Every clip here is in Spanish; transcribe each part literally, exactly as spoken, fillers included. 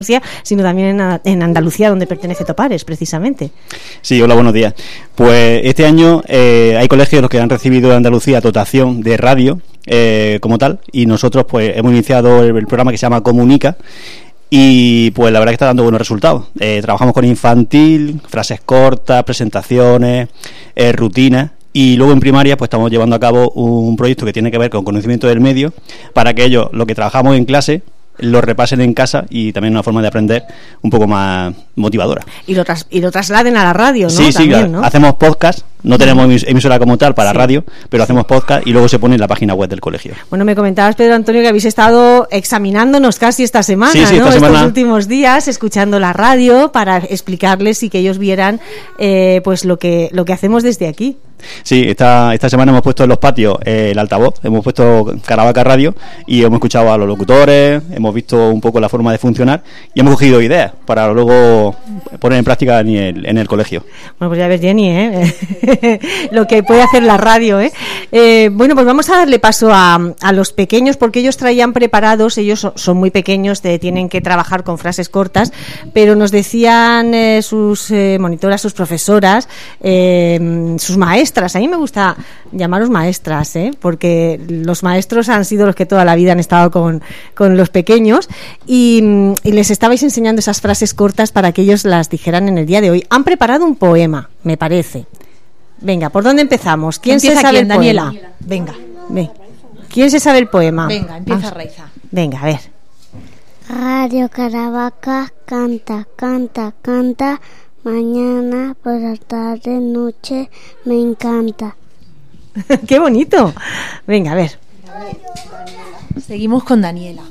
sino también en, en Andalucía, donde pertenece Topares, precisamente. Sí, hola, buenos días. Pues este año eh, hay colegios los que han recibido en Andalucía dotación de radio eh, como tal, y nosotros pues hemos iniciado el, el programa que se llama Comunica, y pues la verdad que está dando buenos resultados. Eh, trabajamos con infantil, frases cortas, presentaciones, eh, rutinas. Y luego en primaria pues estamos llevando a cabo un proyecto que tiene que ver con conocimiento del medio, para que ellos, lo que trabajamos en clase, lo repasen en casa, y también una forma de aprender un poco más motivadora. Y lo, tras, y lo trasladen a la radio, ¿no? Sí, también, sí, ¿no? Hacemos podcast, no tenemos emisora como tal para sí. radio, pero hacemos podcast y luego se pone en la página web del colegio. Bueno, me comentabas, Pedro Antonio, que habéis estado examinándonos casi esta semana, sí, sí, ¿no? Esta semana... Estos últimos días, escuchando la radio para explicarles y que ellos vieran eh, pues lo que, lo que hacemos desde aquí. Sí, esta, esta semana hemos puesto en los patios eh, el altavoz, hemos puesto Caravaca Radio y hemos escuchado a los locutores, hemos visto un poco la forma de funcionar y hemos cogido ideas para luego poner en práctica en el, en el colegio. Bueno, pues ya ves, Jenny, ¿eh? lo que puede hacer la radio, ¿eh? Eh, bueno, pues vamos a darle paso a, a los pequeños, porque ellos traían preparados, ellos son, son muy pequeños, de, tienen que trabajar con frases cortas, pero nos decían eh, sus eh, monitoras, sus profesoras, eh, sus maestros. A mí me gusta llamaros maestras, ¿eh? Porque los maestros han sido los que toda la vida han estado con, con los pequeños y, y les estabais enseñando esas frases cortas para que ellos las dijeran en el día de hoy. Han preparado un poema, me parece. Venga, ¿por dónde empezamos? ¿Quién se sabe quién, el Daniela? Poema? Venga, ve. ¿Quién se sabe el poema? Venga, empieza Raiza. Venga, a ver. Radio Caravaca canta, canta, canta. Mañana, por la tarde, noche, me encanta. ¡Qué bonito! Venga, a ver. Seguimos con Daniela.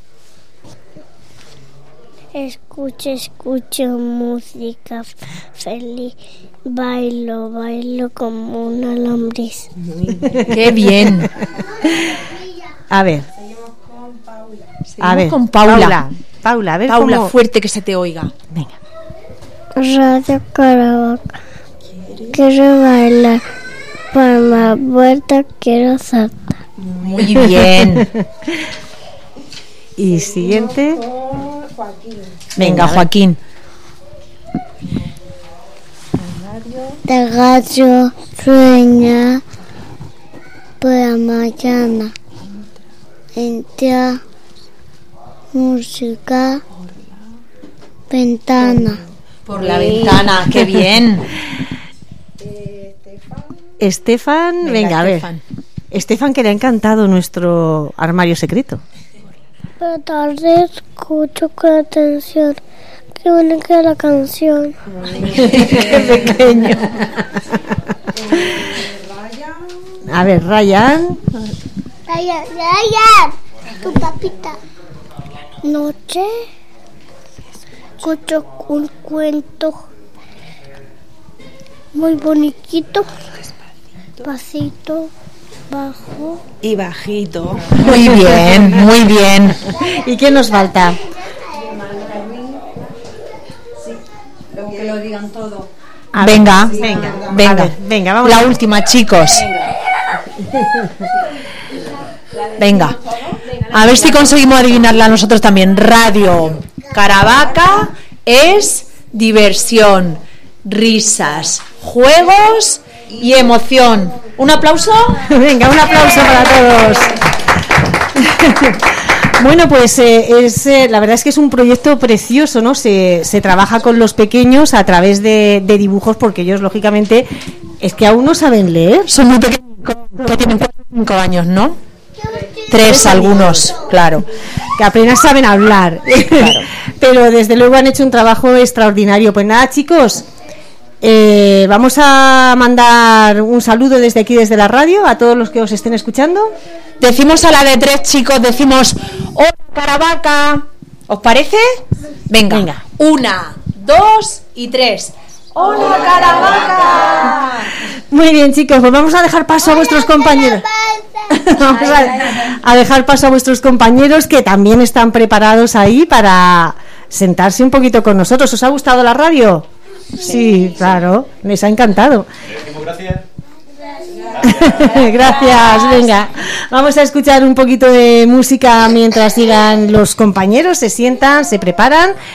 Escucho, escucho música feliz. Bailo, bailo como una lombriz. ¡Qué bien! A ver. Seguimos con Paula. Seguimos a ver, con Paula. Paula, Paula, a ver Paula, cómo... fuerte que se te oiga. Venga. Radio Caravaca, quiero bailar, para la vuelta quiero saltar. Muy bien. Y siguiente. Venga, Joaquín. De gallo sueña por la mañana, entra música, ventana. Por la ventana, qué bien. Estefan, venga, venga a ver. Estefan, que le ha encantado nuestro armario secreto. Pero tal vez escucho con atención. Qué buena que es la canción. Qué pequeño. A ver, Ryan. Ryan, Ryan, tu papita. Noche. Escucho un cuento muy bonito, pasito, bajo y bajito. Muy bien, muy bien. ¿Y qué nos falta? Que lo digan todo. Venga, sí, venga, venga, venga, ver, venga, vamos. La última, chicos. Venga. A ver si conseguimos adivinarla nosotros también. Radio Caravaca es diversión, risas, juegos y emoción. ¿Un aplauso? Venga, un aplauso para todos. Bueno, pues eh, es, eh, la verdad es que es un proyecto precioso, ¿no? Se, se trabaja con los pequeños a través de, de dibujos, porque ellos, lógicamente, es que aún no saben leer. Son muy pequeños, que tienen cuatro o cinco años, ¿no? Tres algunos, claro. Que apenas saben hablar. Claro. Pero desde luego han hecho un trabajo extraordinario. Pues nada, chicos, eh, vamos a mandar un saludo desde aquí, desde la radio, a todos los que os estén escuchando. Decimos a la de tres, chicos, decimos hola Caravaca. ¿Os parece? Venga, Venga. Una, dos y tres. ¡Hola Caravaca! Muy bien, chicos, pues vamos a dejar paso a vuestros compañeros. Vamos a, a dejar paso a vuestros compañeros, que también están preparados ahí para sentarse un poquito con nosotros. ¿Os ha gustado la radio? Sí, sí, claro, les ha encantado. Gracias. Gracias, venga. Vamos a escuchar un poquito de música mientras sigan los compañeros, se sientan, se preparan